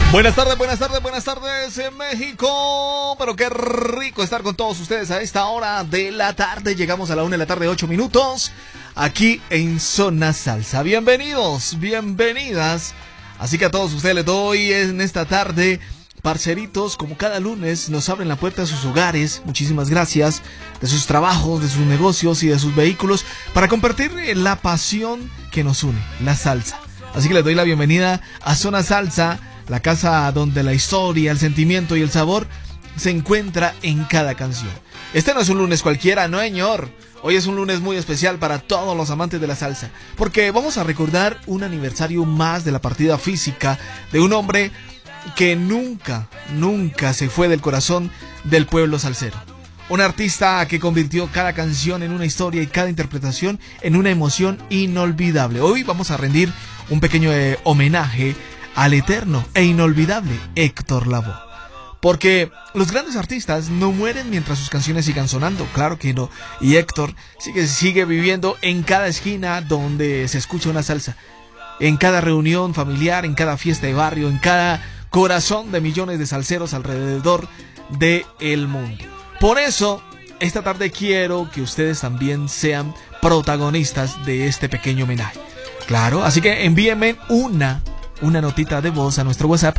Buenas tardes en México. Pero qué rico estar con todos ustedes a esta hora de la tarde. Llegamos a la 1:08 p.m. aquí en Zona Salsa. Bienvenidos, bienvenidas. Así que a todos ustedes les doy en esta tarde, parceritos, como cada lunes nos abren la puerta de sus hogares. Muchísimas gracias, de sus trabajos, de sus negocios y de sus vehículos, para compartir la pasión que nos une, la salsa. Así que les doy la bienvenida a Zona Salsa, la casa donde la historia, el sentimiento y el sabor se encuentra en cada canción. Este no es un lunes cualquiera, no señor. Hoy es un lunes muy especial para todos los amantes de la salsa, porque vamos a recordar un aniversario más de la partida física de un hombre que nunca se fue del corazón del pueblo salsero. Un artista que convirtió cada canción en una historia y cada interpretación en una emoción inolvidable. Hoy vamos a rendir un pequeño homenaje al eterno e inolvidable Héctor Lavoe. Porque los grandes artistas no mueren mientras sus canciones sigan sonando, claro que no. Y Héctor sigue viviendo en cada esquina donde se escucha una salsa. En cada reunión familiar, en cada fiesta de barrio, en cada corazón de millones de salseros alrededor del mundo. Por eso, esta tarde quiero que ustedes también sean protagonistas de este pequeño homenaje. Claro, así que envíenme una notita de voz a nuestro WhatsApp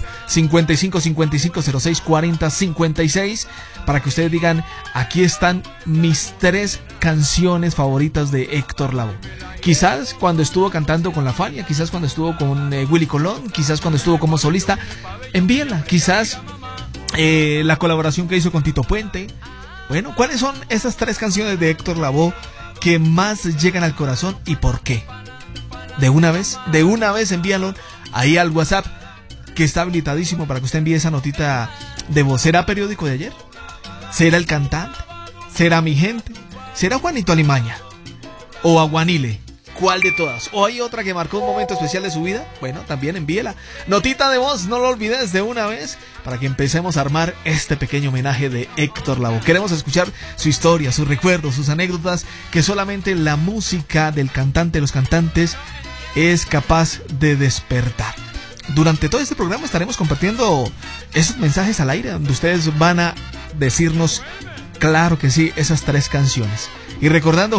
5555064056 para que ustedes digan: aquí están mis 3 canciones favoritas de Héctor Lavoe. Quizás cuando estuvo cantando con La Fania, quizás cuando estuvo con Willy Colón, quizás cuando estuvo como solista. Envíenla. Quizás la colaboración que hizo con Tito Puente. Bueno, ¿cuáles son esas 3 canciones de Héctor Lavoe que más llegan al corazón y por qué? De una vez envíalo ahí al WhatsApp, que está habilitadísimo para que usted envíe esa notita de voz. ¿Será Periódico de Ayer? ¿Será El Cantante? ¿Será Mi Gente? ¿Será Juanito Alimaña? ¿O Aguanile? ¿Cuál de todas? ¿O hay otra que marcó un momento especial de su vida? Bueno, también envíela. Notita de voz, no lo olvides, de una vez, para que empecemos a armar este pequeño homenaje de Héctor Lavoe. Queremos escuchar su historia, sus recuerdos, sus anécdotas, que solamente la música del cantante, los cantantes, es capaz de despertar. Durante todo este programa estaremos compartiendo esos mensajes al aire, donde ustedes van a decirnos, claro que sí, esas 3 canciones. Y recordando